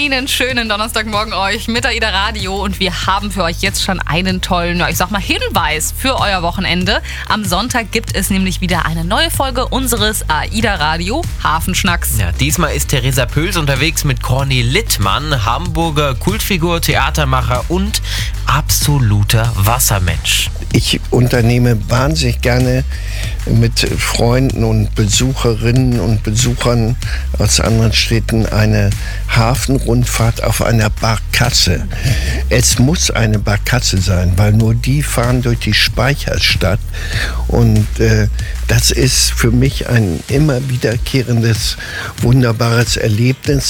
Einen schönen Donnerstagmorgen euch mit AIDA Radio und wir haben für euch jetzt schon einen tollen, Hinweis für euer Wochenende. Am Sonntag gibt es nämlich wieder eine neue Folge unseres AIDA Radio Hafenschnacks. Ja, diesmal ist Theresa Pöls unterwegs mit Corny Littmann, Hamburger Kultfigur, Theatermacher und absoluter Wassermensch. Ich unternehme wahnsinnig gerne mit Freunden und Besucherinnen und Besuchern aus anderen Städten eine Hafenrundfahrt auf einer Barkasse. Es muss eine Barkasse sein, weil nur die fahren durch die Speicherstadt und das ist für mich ein immer wiederkehrendes, wunderbares Erlebnis.